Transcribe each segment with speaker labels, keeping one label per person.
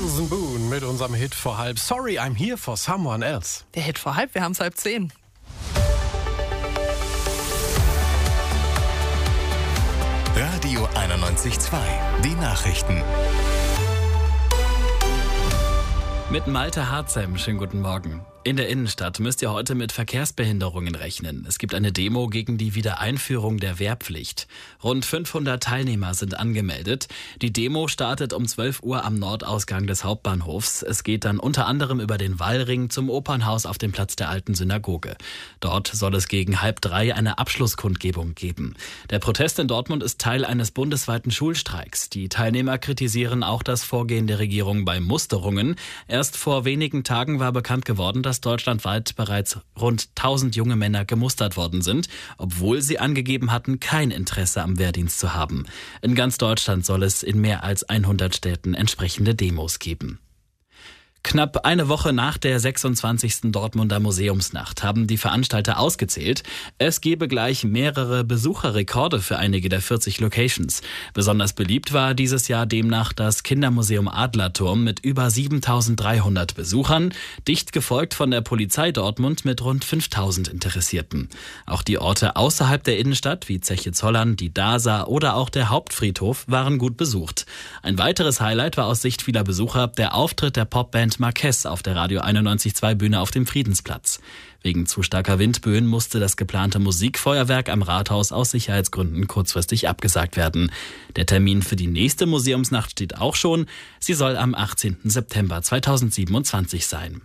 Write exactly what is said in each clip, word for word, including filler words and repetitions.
Speaker 1: Benson Boone mit unserem Hit vor halb. Sorry, I'm here for someone else.
Speaker 2: Der Hit vor halb, wir haben es halb zehn.
Speaker 3: Radio einundneunzig Komma zwei, die Nachrichten.
Speaker 4: Mit Malte Harzheim, schönen guten Morgen. In der Innenstadt müsst ihr heute mit Verkehrsbehinderungen rechnen. Es gibt eine Demo gegen die Wiedereinführung der Wehrpflicht. Rund fünfhundert Teilnehmer sind angemeldet. Die Demo startet um zwölf Uhr am Nordausgang des Hauptbahnhofs. Es geht dann unter anderem über den Wallring zum Opernhaus auf dem Platz der alten Synagoge. Dort soll es gegen halb drei eine Abschlusskundgebung geben. Der Protest in Dortmund ist Teil eines bundesweiten Schulstreiks. Die Teilnehmer kritisieren auch das Vorgehen der Regierung bei Musterungen. Erst vor wenigen Tagen war bekannt geworden, dass deutschlandweit bereits rund tausend junge Männer gemustert worden sind, obwohl sie angegeben hatten, kein Interesse am Wehrdienst zu haben. In ganz Deutschland soll es in mehr als hundert Städten entsprechende Demos geben. Knapp eine Woche nach der sechsundzwanzigsten Dortmunder Museumsnacht haben die Veranstalter ausgezählt, es gebe gleich mehrere Besucherrekorde für einige der vierzig Locations. Besonders beliebt war dieses Jahr demnach das Kindermuseum Adlerturm mit über siebentausenddreihundert Besuchern, dicht gefolgt von der Polizei Dortmund mit rund fünftausend Interessierten. Auch die Orte außerhalb der Innenstadt wie Zeche Zollern, die DASA oder auch der Hauptfriedhof waren gut besucht. Ein weiteres Highlight war aus Sicht vieler Besucher der Auftritt der Popband Marquez auf der Radio einundneunzig Komma zwei Bühne auf dem Friedensplatz. Wegen zu starker Windböen musste das geplante Musikfeuerwerk am Rathaus aus Sicherheitsgründen kurzfristig abgesagt werden. Der Termin für die nächste Museumsnacht steht auch schon. Sie soll am achtzehnten September zweitausendsiebenundzwanzig sein.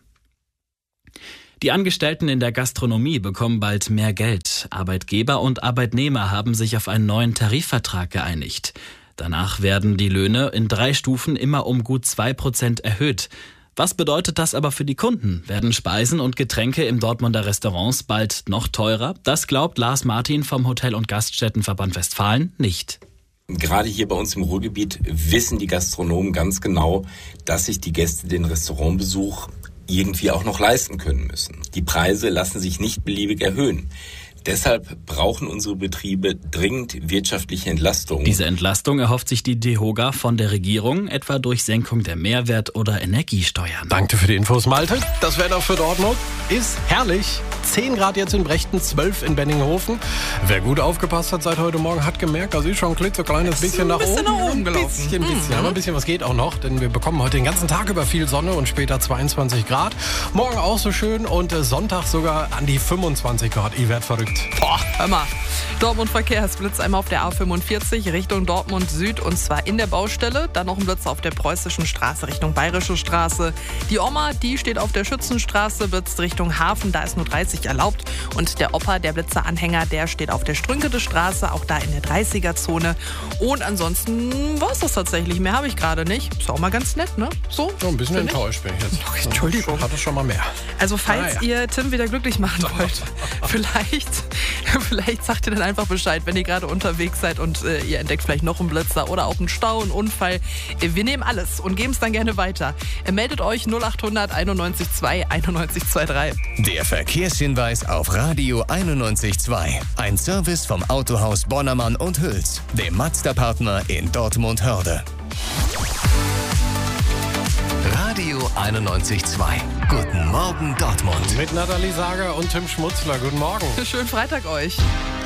Speaker 4: Die Angestellten in der Gastronomie bekommen bald mehr Geld. Arbeitgeber und Arbeitnehmer haben sich auf einen neuen Tarifvertrag geeinigt. Danach werden die Löhne in drei Stufen immer um gut zwei Prozent erhöht. Was bedeutet das aber für die Kunden? Werden Speisen und Getränke im Dortmunder Restaurants bald noch teurer? Das glaubt Lars Martin vom Hotel- und Gaststättenverband Westfalen nicht.
Speaker 5: Gerade hier bei uns im Ruhrgebiet wissen die Gastronomen ganz genau, dass sich die Gäste den Restaurantbesuch irgendwie auch noch leisten können müssen. Die Preise lassen sich nicht beliebig erhöhen. Deshalb brauchen unsere Betriebe dringend wirtschaftliche Entlastung.
Speaker 4: Diese Entlastung erhofft sich die DEHOGA von der Regierung, etwa durch Senkung der Mehrwert- oder Energiesteuern.
Speaker 1: Danke für die Infos, Malte. Das Wetter für Dortmund ist herrlich. zehn Grad jetzt in Brechten, zwölf in Benninghofen. Wer gut aufgepasst hat seit heute Morgen, hat gemerkt, da ist schon ein klitzekleines bisschen nach
Speaker 2: bisschen
Speaker 1: oben.
Speaker 2: nach oben gelaufen.
Speaker 1: Bisschen, bisschen. Aber ein bisschen was geht auch noch, denn wir bekommen heute den ganzen Tag über viel Sonne und später zweiundzwanzig Grad. Morgen auch so schön und Sonntag sogar an die fünfundzwanzig Grad. Ihr werdet verrückt.
Speaker 2: Boah, hör mal. Dortmund Verkehrsblitz einmal auf der A fünfundvierzig Richtung Dortmund Süd und zwar in der Baustelle. Dann noch ein Blitz auf der Preußischen Straße Richtung Bayerische Straße. Die Oma, die steht auf der Schützenstraße, blitzt Richtung Hafen, da ist nur dreißig erlaubt. Und der Opa, der Blitzeranhänger, der steht auf der Strünkede Straße, auch da in der dreißiger-Zone. Und ansonsten war es das tatsächlich. Mehr habe ich gerade nicht. Ist auch mal ganz nett, ne? So,
Speaker 1: So ein bisschen enttäuscht bin ich jetzt.
Speaker 2: Ach, Entschuldigung.
Speaker 1: Hatte schon mal mehr.
Speaker 2: Also falls
Speaker 1: Ah, ja.
Speaker 2: ihr Tim wieder glücklich machen wollt, vielleicht, vielleicht sagt ihr dann einfach Bescheid, wenn ihr gerade unterwegs seid und äh, ihr entdeckt vielleicht noch einen Blitzer oder auch einen Stau, einen Unfall. Äh, wir nehmen alles und geben es dann gerne weiter. Äh, meldet euch null achthundert einundneunzig zwei einundneunzig zweiunddreißig.
Speaker 3: Der Verkehrshinweis auf Radio einundneunzig Komma zwei. Ein Service vom Autohaus Bonnermann und Hüls, dem Mazda-Partner in Dortmund-Hörde. Radio einundneunzig Komma zwei. Guten Morgen Dortmund.
Speaker 1: Mit Nathalie Sager und Tim Schmutzler. Guten Morgen.
Speaker 2: Schönen Freitag euch.